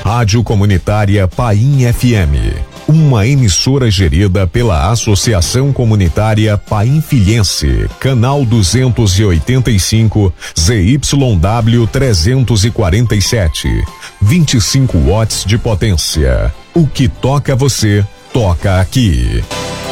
Rádio Comunitária Paim FM, uma emissora gerida pela Associação Comunitária Painfilhense, canal 285, ZYW 347, 25 watts de potência. O que toca você, toca aqui.